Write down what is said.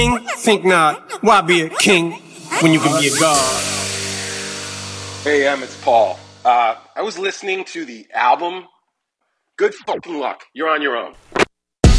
Think not. Why be a king when you can be a god? Hey, it's Paul. I was listening to the album. Good fucking luck. You're on your own.